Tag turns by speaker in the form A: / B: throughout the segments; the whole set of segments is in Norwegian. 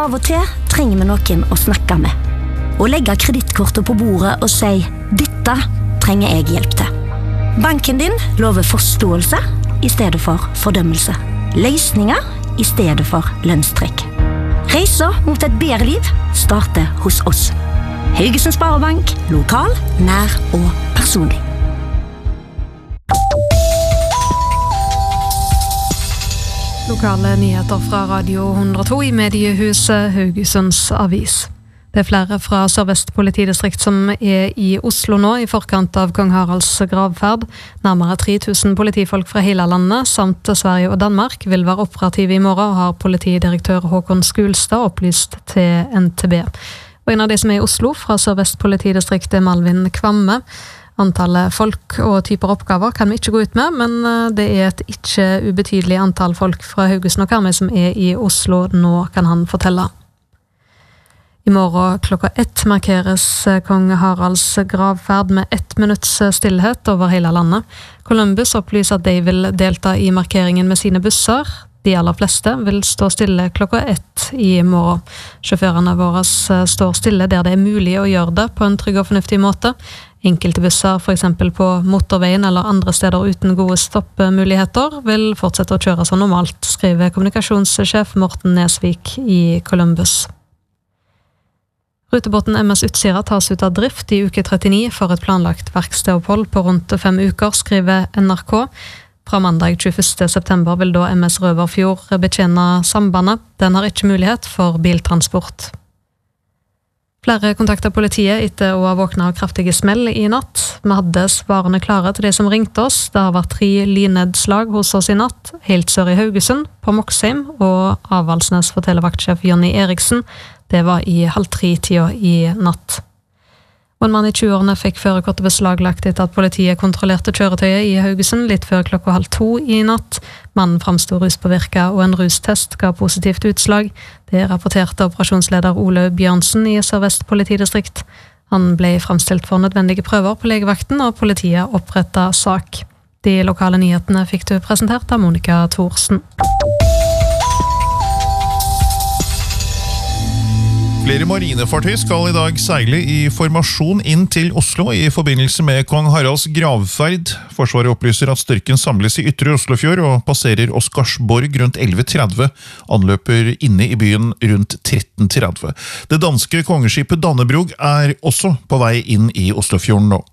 A: av og til trenger vi noen å snakke med. Og legge kredittkortet på bordet og si, dette trenger jeg hjelp til. Banken din lover forståelse i stedet for fordømmelse. Løsninger i stedet for lønnstrekk. Reiser mot et bedre liv starter hos oss. Haugesund Sparebank, lokal, nær og personlig.
B: Lokale nyheter fra Radio 102 i mediehuset Haugesunds Avis. Det flere fra Sør-Vest politidistrikt som i Oslo nå i forkant av Kong Haralds gravferd. Nærmere 3000 politifolk fra hele landet, samt Sverige og Danmark, vil være operative i morgen, har politidirektør Håkon Skulstad opplyst til NTB. Og en av de som i Oslo fra Sør-Vest politidistrikt Malvin Kvamme. Antallet folk og typer oppgaver kan vi ikke gå ut med, men det et ikke ubetydelig antall folk fra Haugesund og Karmøy som i Oslo nå, kan han fortelle. I morgen klokka 1 markeres Kong Haralds gravferd med 1 minutts stillhet over hele landet. Columbus opplyser at de vil delta i markeringen med sine busser. De aller fleste vil stå stille klokka 1 i morgen. Sjåførene våre står stille der det mulig å gjøre det på en trygg og fornuftig måte. Enkelte busser, for eksempel på motorveien eller andre steder uten gode stoppmuligheter, vil fortsette å kjøre som normalt, skriver kommunikasjonssjef Morten Nesvik i Columbus. Rutebåten MS Utsira tas ut av drift i uke 39 for et planlagt verkstedopphold på rundt 5 uker, skriver NRK. Fra mandag 21. september vil da MS Røverfjord betjene sambandet. Den har ikke mulighet for biltransport. Flere kontakter politiet etter å ha våknet av kraftige smell i natt. Vi hadde svarene klare til de som ringte oss. Det har vært 3 lynnedslag hos oss i natt, helt sør i Haugesund, på Moksheim, og Avaldsnes forteller vaktsjef Jonny Eriksen. Det var i 2:30 i natt. Og en mann i 20-årene fikk førerkortet beslaglagt etter at politiet kontrollerte kjøretøyet i Haugesund litt før 1:30 i natt. Mannen framstod ruspåvirket, og en rustest ga positivt utslag. Det rapporterte operasjonsleder Ole Bjørnsen i Sør-Vest politidistrikt. Han ble framstilt for nødvendige prøver på legevakten, og politiet opprettet sak. De lokale nyhetene fikk du presentert av Monica Thorsen.
C: Flere marinefartøy skal i dag seile i formasjon inn til Oslo i forbindelse med Kong Haralds gravferd. Forsvaret opplyser at styrken samles i Ytre Oslofjord og passerer Oscarsborg rundt 11:30. Anløper inne i byen rundt 13:30. Det danske kongeskipet Dannebrog også på vei inn i Oslofjorden nå.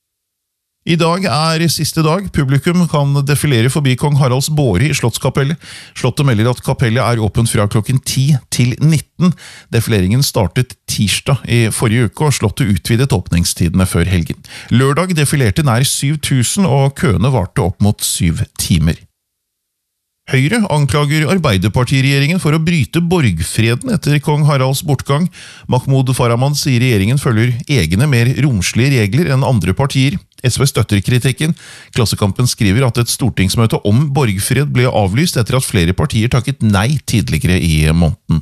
C: I dag siste dag. Publikum kan defilere forbi Kong Haralds båre i Slottskapellet. Slottet melder at kapellet åpent fra klokken 10 til 19. Defileringen startet tirsdag i forrige uke, og Slottet utvidet åpningstidene før helgen. Lørdag defilerte nær 7000, og køene varte opp mot 7 timer. Høyre anklager Arbeiderpartiregjeringen for å bryte borgfreden etter Kong Haralds bortgang. Mahmoud Farahmand sier regjeringen følger egne mer romslige regler enn andre partier. SV støtter kritikken. Klassekampen skriver at et stortingsmøte om borgfred ble avlyst etter at flere partier takket nei tidligere i måneden.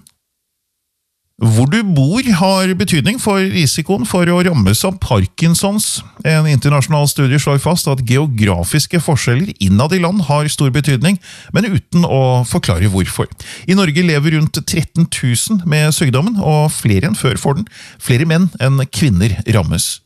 C: Hvor du bor har betydning for risikoen for å rammes av Parkinsons. En internasjonal studie slår fast at geografiske forskjeller innad i land har stor betydning, men uten å forklare hvorfor. I Norge lever rundt 13 000 med sykdommen, og flere enn før får den. Flere menn enn kvinner rammes.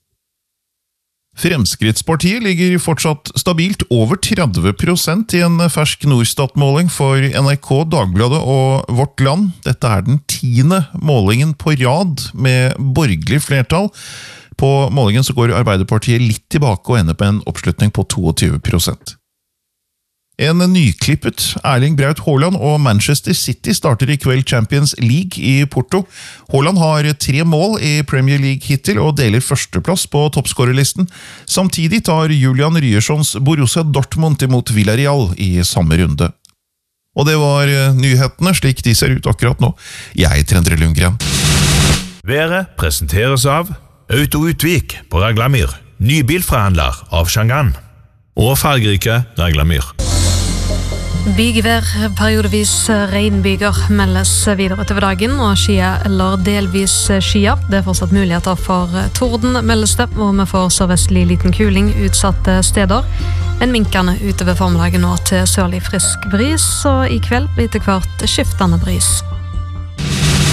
C: Fremskrittspartiet ligger fortsatt stabilt over 30% i en fersk Norstat-måling for NRK, Dagbladet og Vårt Land. Dette den 10. målingen på rad med borgerlig flertall. På målingen så går Arbeiderpartiet litt tilbake og ender på en oppslutning på 22%. En nyklippet Erling Braut Haaland og Manchester City starter i kveld Champions League i Porto. Haaland har 3 mål i Premier League hittil og deler førsteplass på toppskårerlisten. Samtidig tar Julian Ryerssons Borussia Dortmund imot Villarreal i samme runde. Og det var nyhetene slik de ser ut akkurat nå. Jeg Endre Lundgren.
D: Været presenteres av Auto Utvik på Raglamyr. Nybilforhandler av Shangan. Og fargerike Raglamyr.
B: Bygevær, periodevis regnbyger meldes videre til dagen, og skyer eller delvis skyer. Det fortsatt muligheter for torden, meldes det, og vi får sørvestlig liten kuling utsatte steder. En minkende utover formlaget nå til sørlig frisk bris, og i kveld blir det hvert skiftende bris.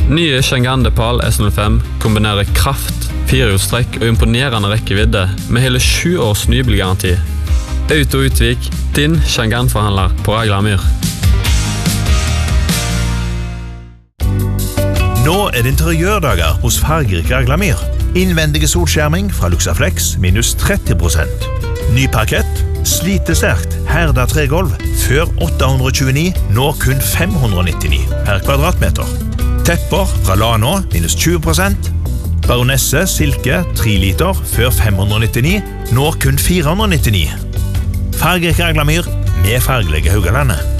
E: Nye Chang'an Depal S05 kombinerer kraft, firehjulstrekk og imponerende rekkevidde med hele 7 års nybilgaranti. Auto Utvik, din Chang'an-forhandler på Raglamyr.
D: Nå det interiørdager hos fargerik Raglamyr. Innvendige solskjerming fra Luxaflex minus 30%. Ny parkett, slitesterkt, herda tregolv, før 829, nå kun 599 per kvadratmeter. Tepper fra Lano minus 20%. Baronesse silke 3 liter, før 599, nå kun 499. Fargerik Raglamyr med fargelige Haugalandet.